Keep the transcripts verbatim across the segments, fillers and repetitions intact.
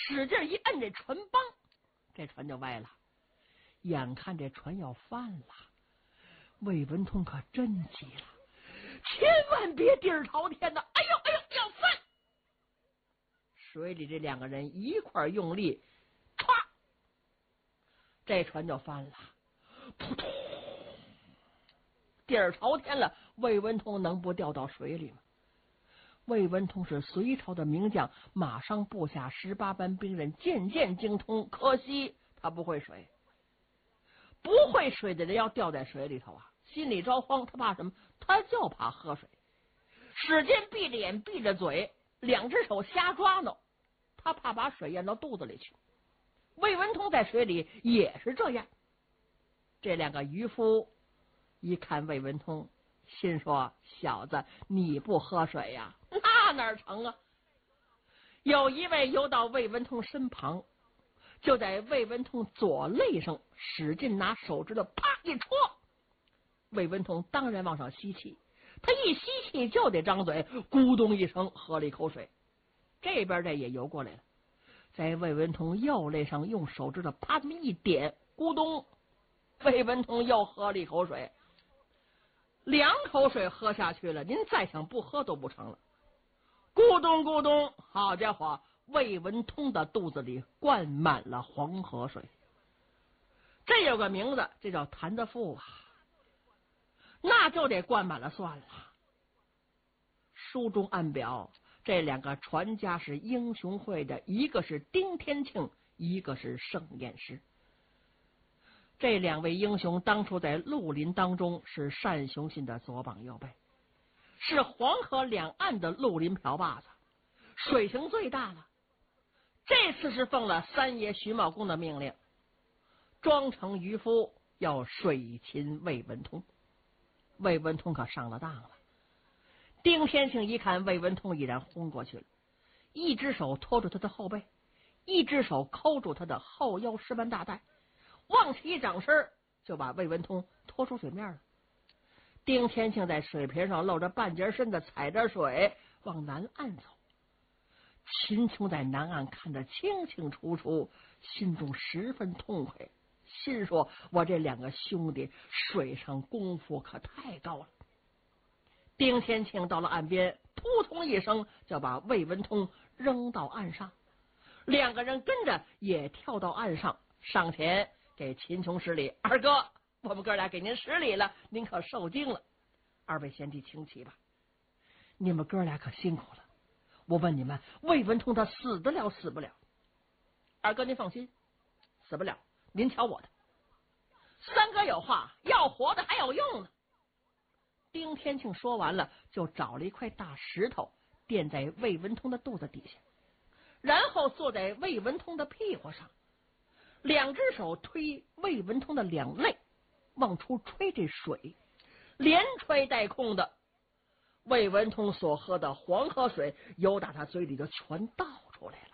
使劲一摁这船帮，这船就歪了。眼看这船要翻了，魏文通可真急了，千万别地儿朝天呐！哎呦哎呦，要翻！水里这两个人一块用力，歘，这船就翻了，扑通，地儿朝天了。魏文通能不掉到水里吗？魏文通是隋朝的名将，马上部下十八般兵刃，件件精通，可惜他不会水。不会水的人要掉在水里头啊，心里着慌，他怕什么？他就怕喝水。使劲闭着眼闭着嘴，两只手瞎抓挠，他怕把水咽到肚子里去。魏文通在水里也是这样。这两个渔夫一看魏文通，心说：小子，你不喝水呀？那哪成啊！有一位游到魏文通身旁，就在魏文通左肋上使劲拿手指头啪一戳。魏文通当然往上吸气，他一吸气就得张嘴，咕咚一声喝了一口水。这边这也游过来了，在魏文通右肋上用手指头啪这么一点，咕咚，魏文通又喝了一口水。两口水喝下去了，您再想不喝都不成了。咕咚咕咚，好家伙，魏文通的肚子里灌满了黄河水。这有个名字，这叫谭德富啊，那就得灌满了算了。书中暗表，这两个传家是英雄会的，一个是丁天庆，一个是盛彦师。这两位英雄当初在绿林当中是单雄信的左膀右背，是黄河两岸的绿林瓢把子，水性最大了。这次是奉了三爷徐茂公的命令，装成渔夫要水擒魏文通。魏文通可上了当了。丁天庆一看魏文通已然昏过去了，一只手托住他的后背，一只手扣住他的后腰石板大带，往起一掌身就把魏文通拖出水面了。丁天庆在水平上露着半截身子，踩着水往南岸走。秦琼在南岸看得清清楚楚，心中十分痛快，心说：我这两个兄弟水上功夫可太高了。丁天庆到了岸边，扑通一声就把魏文通扔到岸上，两个人跟着也跳到岸上，上前给秦琼施礼：二哥，我们哥俩给您施礼了，您可受惊了。二位贤弟请起吧，你们哥俩可辛苦了。我问你们，魏文通他死得了死不了？二哥您放心，死不了，您瞧我的。三哥有话，要活的还有用呢。丁天庆说完了，就找了一块大石头垫在魏文通的肚子底下，然后坐在魏文通的屁股上，两只手推魏文通的两肋，往出吹这水，连吹带控的，魏文通所喝的黄河水由打他嘴里就全倒出来了。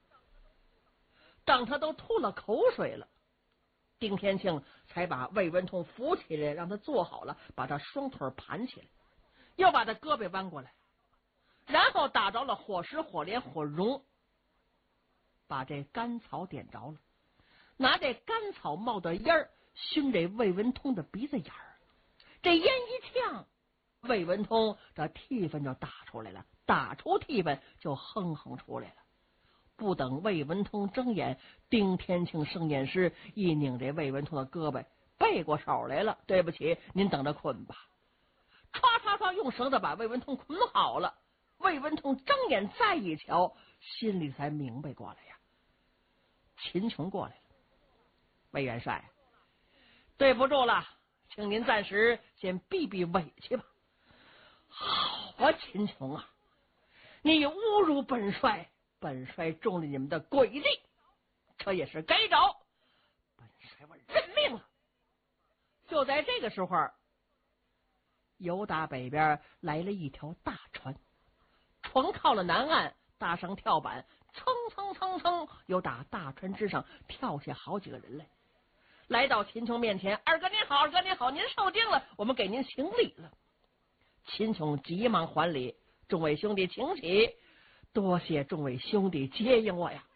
当他都吐了口水了，丁天庆才把魏文通扶起来，让他坐好了，把他双腿盘起来，又把他胳膊弯过来，然后打着了火石、火镰、火绒，把这干草点着了，拿这干草冒的烟儿熏这魏文通的鼻子眼儿，这烟一呛，魏文通这涕粪就打出来了，打出涕粪就哼哼出来了。不等魏文通睁眼，丁天庆盛验师一拧这魏文通的胳膊，背过手来了。对不起，您等着捆吧。唰唰唰，用绳子把魏文通捆好了。魏文通睁眼再一瞧，心里才明白过来呀。秦琼过来了，魏元帅，对不住了，请您暂时先避避委屈吧。好啊，秦琼啊，你侮辱本帅，本帅中了你们的诡计，这也是该着，本帅我认命了。就在这个时候，由打北边来了一条大船，船靠了南岸，搭上跳板，蹭蹭蹭蹭，又打大船之上跳下好几个人来，来到秦琼面前：二哥您好，二哥您好，您受惊了，我们给您行礼了。秦琼急忙还礼：众位兄弟请起，多谢众位兄弟接应我呀。